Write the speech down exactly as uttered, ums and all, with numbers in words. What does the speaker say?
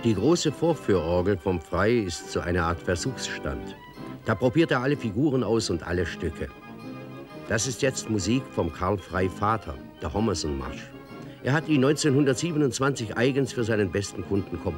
Die große Vorführorgel vom Frei ist so eine Art Versuchsstand. Da probiert er alle Figuren aus und alle Stücke. Das ist jetzt Musik vom Karl Frey Vater, der Hommersen-Marsch. Er hat ihn neunzehnhundertsiebenundzwanzig eigens für seinen besten Kunden komponiert.